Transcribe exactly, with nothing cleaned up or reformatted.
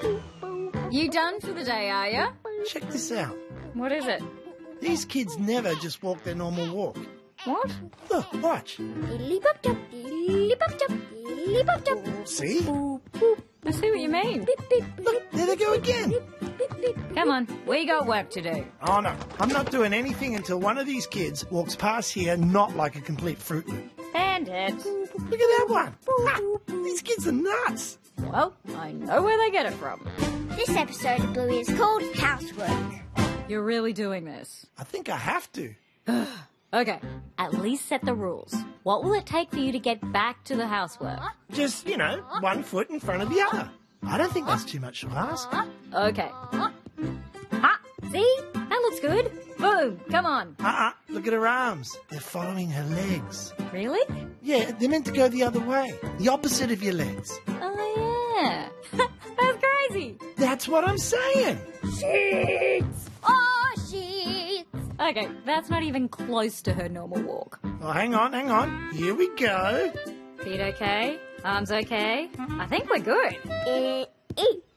You done for the day, are you? Check this out. What is it? These kids never just walk their normal walk. What? Look, watch. See? I see what you mean. Look, there they go again. Come on, we got work to do. Oh, no. I'm not doing anything until one of these kids walks past here not like a complete Fruit Loop. Bandit. Look at that one. Ha, these kids are nuts. Well, I know where they get it from. This episode of Bluey is called Housework. You're really doing this. I think I have to. Okay, at least set the rules. What will it take for you to get back to the housework? Just, you know, one foot in front of the other. I don't think that's too much to ask. Okay. Ha! See? That looks good. Boom! Come on. Uh-uh. Look at her arms. They're following her legs. Really? Yeah, they're meant to go the other way. The opposite of your legs. Oh, yeah. That's crazy. That's what I'm saying. Sheets! Oh, sheets! Okay, that's not even close to her normal walk. Oh, hang on, hang on. Here we go. Feet okay? Arms okay? I think we're good. Eh, eh.